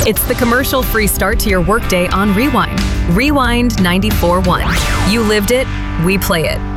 It's the commercial-free start to your workday on Rewind. Rewind 94.1. You lived it, we play it.